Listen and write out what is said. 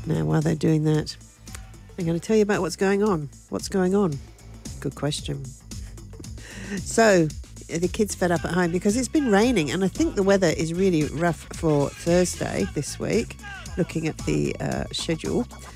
Now, while they're doing that, I'm going to tell you about what's going on. What's going on? Good question. So, the kids fed up at home because it's been raining, and I think the weather is really rough for Thursday this week, looking at the schedule.